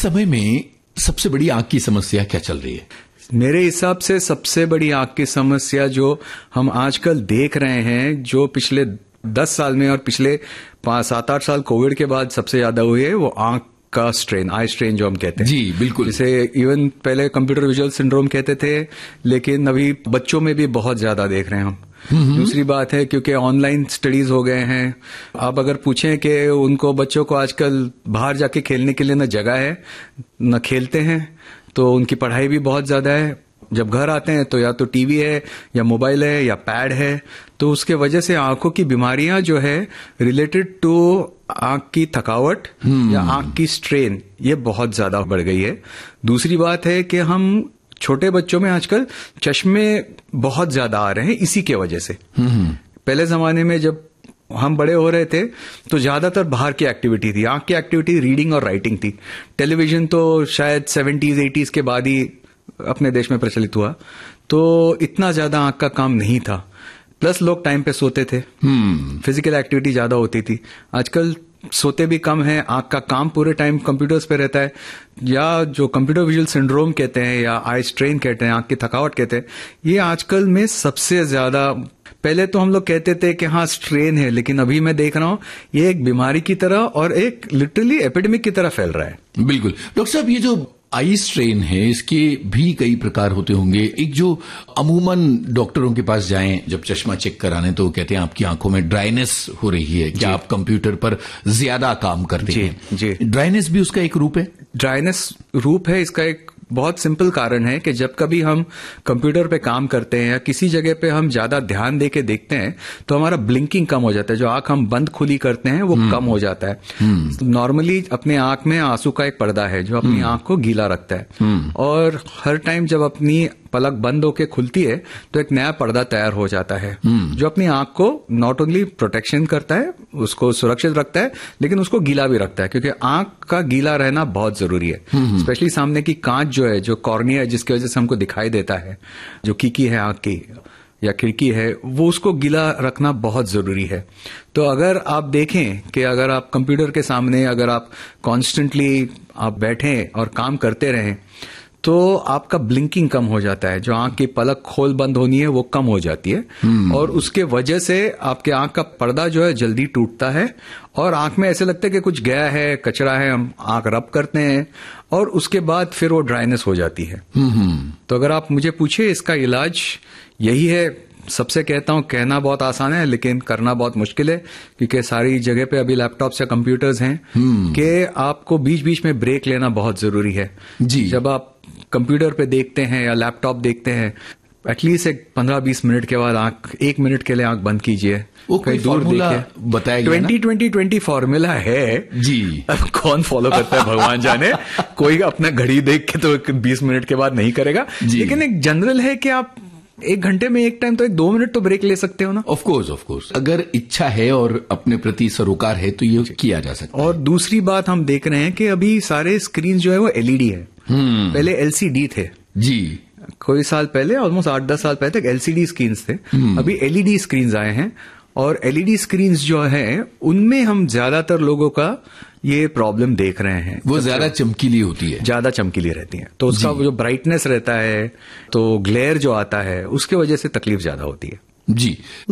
समय में सबसे बड़ी आंख की समस्या क्या चल रही है? मेरे हिसाब से सबसे बड़ी आंख की समस्या जो हम आजकल देख रहे हैं, जो पिछले 10 साल में और पिछले 7-8 साल कोविड के बाद सबसे ज्यादा हुई है, वो आंख का स्ट्रेन, आई स्ट्रेन जो हम कहते हैं। जी बिल्कुल। जिसे इवन पहले कंप्यूटर विजुअल सिंड्रोम कहते थे, लेकिन अभी बच्चों में भी बहुत ज्यादा देख रहे हैं हम। दूसरी बात है, क्योंकि ऑनलाइन स्टडीज हो गए हैं, आप अगर पूछें कि उनको बच्चों को आजकल बाहर जाके खेलने के लिए न जगह है न खेलते हैं, तो उनकी पढ़ाई भी बहुत ज्यादा है। जब घर आते हैं तो या तो टीवी है या मोबाइल है या पैड है, तो उसके वजह से आंखों की बीमारियां जो है रिलेटेड टू आंख की थकावट या आंख की स्ट्रेन, ये बहुत ज्यादा बढ़ गई है। दूसरी बात है कि हम छोटे बच्चों में आजकल चश्मे बहुत ज्यादा आ रहे हैं इसी के वजह से। पहले जमाने में जब हम बड़े हो रहे थे तो ज्यादातर बाहर की एक्टिविटी थी, आंख की एक्टिविटी रीडिंग और राइटिंग थी। टेलीविजन तो शायद 70s 80s के बाद ही अपने देश में प्रचलित हुआ, तो इतना ज्यादा आंख का काम नहीं था। प्लस लोग टाइम पे सोते थे, फिजिकल एक्टिविटी ज्यादा होती थी। आजकल सोते भी कम है, आंख का काम पूरे टाइम कंप्यूटर्स पे रहता है, या जो कंप्यूटर विजुअल सिंड्रोम कहते हैं या आई स्ट्रेन कहते हैं, आंख की थकावट कहते हैं, ये आजकल में सबसे ज्यादा। पहले तो हम लोग कहते थे कि हाँ स्ट्रेन है, लेकिन अभी मैं देख रहा हूं ये एक बीमारी की तरह और एक लिटरली एपिडेमिक की तरह फैल रहा है। बिल्कुल। डॉक्टर साहब, ये जो आई स्ट्रेन है इसके भी कई प्रकार होते होंगे। एक जो अमूमन डॉक्टरों के पास जाएं जब चश्मा चेक कराने, तो कहते हैं आपकी आंखों में ड्राइनेस हो रही है, क्या आप कंप्यूटर पर ज्यादा काम करते हैं? जी। ड्राइनेस भी उसका एक रूप है? ड्राइनेस रूप है इसका। एक बहुत सिंपल कारण है कि जब कभी हम कंप्यूटर पे काम करते हैं या किसी जगह पे हम ज्यादा ध्यान दे के देखते हैं तो हमारा ब्लिंकिंग कम हो जाता है। जो आंख हम बंद खुली करते हैं वो कम हो जाता है। नॉर्मली अपने आंख में आंसू का एक पर्दा है जो अपनी आंख को गीला रखता है, और हर टाइम जब अपनी पलक बंद होके खुलती है तो एक नया पर्दा तैयार हो जाता है जो अपनी आंख को नॉट ओनली प्रोटेक्शन करता है, उसको सुरक्षित रखता है, लेकिन उसको गीला भी रखता है, क्योंकि आंख का गीला रहना बहुत जरूरी है। स्पेशली सामने की कांच जो है, जो कॉर्निया है, जिसकी वजह से हमको दिखाई देता है, जो कीकी है आंख की या खिड़की है, वो उसको गीला रखना बहुत जरूरी है। तो अगर आप देखें कि अगर आप कंप्यूटर के सामने अगर आप कॉन्स्टेंटली आप बैठें और काम करते रहें तो आपका ब्लिंकिंग कम हो जाता है, जो आंख की पलक खोल बंद होनी है वो कम हो जाती है, और उसके वजह से आपके आंख का पर्दा जो है जल्दी टूटता है और आंख में ऐसे लगता है कि कुछ गया है, कचरा है, हम आंख रब करते हैं और उसके बाद फिर वो ड्राइनेस हो जाती है। तो अगर आप मुझे पूछे इसका इलाज यही है। सबसे कहता हूं, कहना बहुत आसान है लेकिन करना बहुत मुश्किल है, क्योंकि सारी जगह पे अभी लैपटॉप्स या कंप्यूटर्स हैं कि आपको बीच बीच में ब्रेक लेना बहुत जरूरी है। जी। जब आप कंप्यूटर पे देखते हैं या लैपटॉप देखते हैं, एटलीस्ट एक 15-20 मिनट के बाद आंख 1 मिनट के लिए आंख बंद कीजिए, कहीं दूर देखिए। बताया गया 20-20-20 फॉर्मूला है जी। अब कौन फॉलो करता है भगवान जाने। कोई अपना घड़ी देख के तो 20 मिनट के बाद नहीं करेगा, लेकिन एक जनरल है कि आप 1 घंटे में एक टाइम तो 2 मिनट तो ब्रेक ले सकते हो ना। ऑफ कोर्स अगर इच्छा है और अपने प्रति सरोकार है तो ये किया जा सकता है। और दूसरी बात हम देख रहे हैं कि अभी सारे स्क्रीन जो है वो एलईडी है। पहले एलसीडी थे जी। कोई साल पहले, ऑलमोस्ट 8-10 साल पहले तक एलसीडी स्क्रीन थे। अभी एलईडी स्क्रीन आए हैं, और एलईडी स्क्रीन जो है उनमें हम ज्यादातर लोगों का ये प्रॉब्लम देख रहे हैं। वो ज्यादा चमकीली होती है, ज्यादा चमकीली रहती है, तो उसका जो ब्राइटनेस रहता है, तो ग्लेयर जो आता है, उसके वजह से तकलीफ ज्यादा होती है। जी।